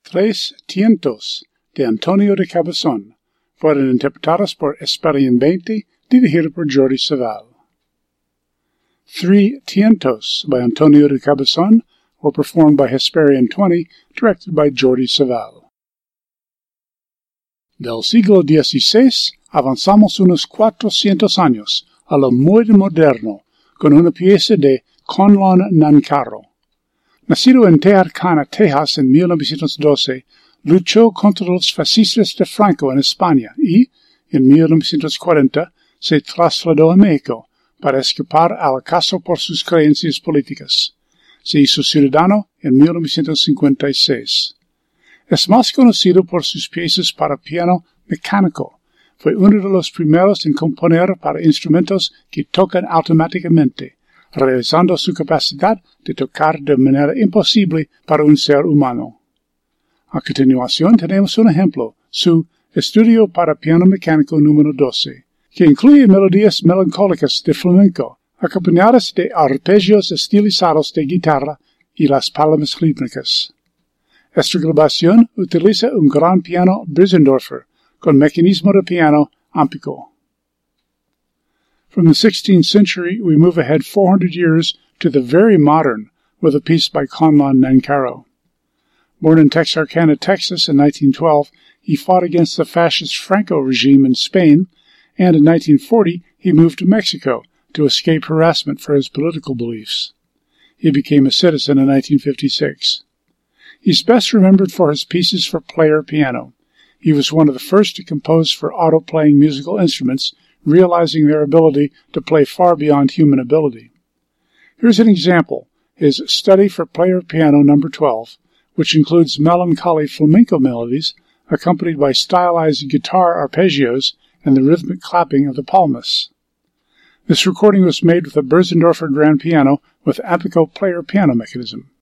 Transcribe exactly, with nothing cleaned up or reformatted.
Tres Tientos de Antonio de Cabezón fueron interpretados por Hesperian veinte, dirigido por Jordi Savall. Three Tientos by Antonio de Cabezón were performed by Hesperian twenty, directed by Jordi Savall. Del siglo dieciséis avanzamos unos cuatrocientos años a lo muy moderno con una pieza de Conlon Nancaro. Nacido en Tearcana, Texas, en mil novecientos doce, luchó contra los fascistas de Franco en España y, en mil novecientos cuarenta, se trasladó a México para escapar al caso por sus creencias políticas. Se hizo ciudadano en mil novecientos cincuenta y seis. Es más conocido por sus piezas para piano mecánico. Fue uno de los primeros en componer para instrumentos que tocan automáticamente, realizando su capacidad de tocar de manera imposible para un ser humano. A continuación tenemos un ejemplo, su Estudio para piano mecánico número doce, que incluye melodías melancólicas de flamenco, acompañadas de arpegios estilizados de guitarra y las palmas rítmicas. Esta grabación utiliza un gran piano Bösendorfer con mecanismo de piano Ampico. From the sixteenth century, we move ahead four hundred years to the very modern with a piece by Conlon Nancaro. Born in Texarkana, Texas in nineteen twelve, he fought against the fascist Franco regime in Spain, and in nineteen forty he moved to Mexico to escape harassment for his political beliefs. He became a citizen in nineteen fifty-six. He's best remembered for his pieces for player piano. He was one of the first to compose for auto-playing musical instruments, realizing their ability to play far beyond human ability. Here's an example, his Study for Player Piano number twelve, which includes melancholy flamenco melodies, accompanied by stylized guitar arpeggios and the rhythmic clapping of the palmas. This recording was made with a Bösendorfer grand piano with Ampico player piano mechanism.